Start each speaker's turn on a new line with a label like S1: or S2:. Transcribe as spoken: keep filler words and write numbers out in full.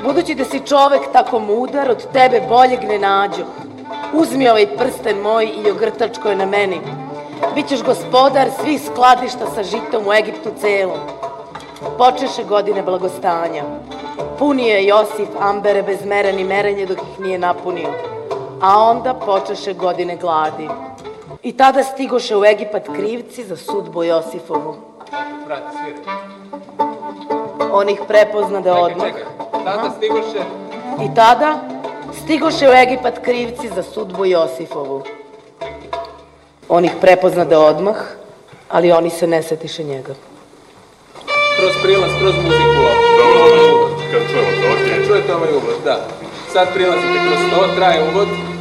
S1: Budući da si čovek tako mudar, od tebe boljeg ne nađu. Uzmi ovaj prsten moj i ogrtačko je na meni. Bićeš gospodar svih skladišta sa žitom u Egiptu celom. Počeše godine blagostanja. Punio je Josif ambere bez mera ni merenje dok ih nije napunio. A onda počeše godine gladi. I tada stigoše u Egipat krivci za sudbu Josifovu.
S2: Brate, sviraj.
S1: On ih prepoznade odmah.
S2: Čekaj, čekaj. Tada stigoše...
S1: I tada stigoše u Egipat krivci za sudbu Josifovu. On ih prepoznade odmah, ali oni se ne setiše njega.
S2: Kroz prilaz, kroz muziku ovdje.
S3: Dobro, dobro, kad čujemo to, okej.
S2: Čujete ovaj uvod, da. Sad prilazite kroz to, traje uvod.